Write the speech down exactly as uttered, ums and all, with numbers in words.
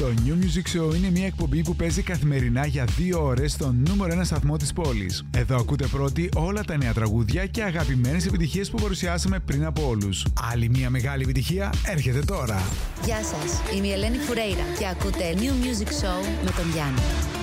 Το New Music Show είναι μια εκπομπή που παίζει καθημερινά για δύο ώρες στο νούμερο ένα σταθμό της πόλης. Εδώ ακούτε πρώτοι όλα τα νέα τραγούδια και αγαπημένες επιτυχίες που παρουσιάσαμε πριν από όλους. Άλλη μια μεγάλη επιτυχία έρχεται τώρα. Γεια σας, είμαι η Ελένη Φουρέιρα και ακούτε New Music Show με τον Γιάννη.